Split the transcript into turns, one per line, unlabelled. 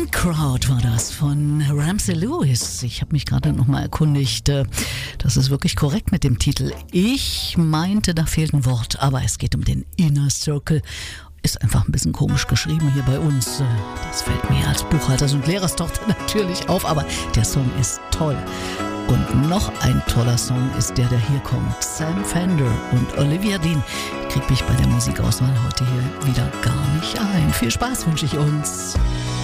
In Crowd war das von Ramsey Lewis. Ich habe mich gerade nochmal erkundigt. Das ist wirklich korrekt mit dem Titel. Ich meinte, da fehlt ein Wort, aber es geht um den Inner Circle. Ist einfach ein bisschen komisch geschrieben hier bei uns. Das fällt mir als Buchhalters- und Lehrerstochter natürlich auf, aber der Song ist toll. Und noch ein toller Song ist der hier kommt. Sam Fender und Olivia Dean. Ich krieg mich bei der Musikauswahl heute hier wieder gar nicht ein. Viel Spaß wünsche ich uns.